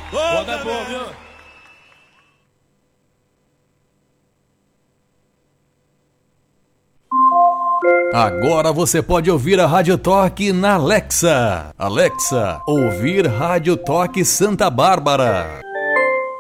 Roda boa, viu? Agora você pode ouvir a Rádio Toque na Alexa. Alexa, ouvir Rádio Toque Santa Bárbara.